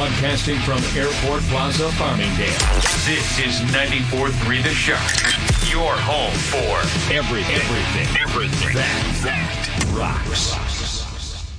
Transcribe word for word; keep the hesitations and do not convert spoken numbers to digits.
Broadcasting from Airport Plaza, Farmingdale. This is ninety-four point three The Shark. Your home for everything. Everything. Everything. That, that rocks.